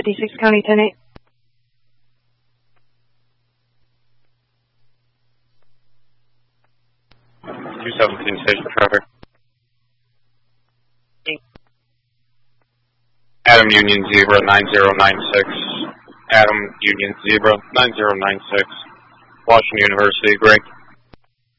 56 County 10-8. 217 station traffic. Adam Union Zebra 9096. Adam Union Zebra 9096. Washington University, Greg.